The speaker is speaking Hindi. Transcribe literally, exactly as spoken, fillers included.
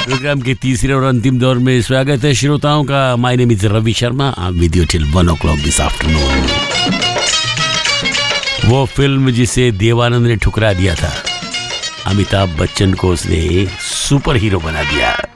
प्रोग्राम के तीसरे और अंतिम दौर में स्वागत है श्रोताओं का। My name is Ravi Sharma. I am with you till one O clock this afternoon. वो फिल्म जिसे देवानंद ने ठुकरा दिया था, अमिताभ बच्चन को उसने सुपर हीरो बना दिया।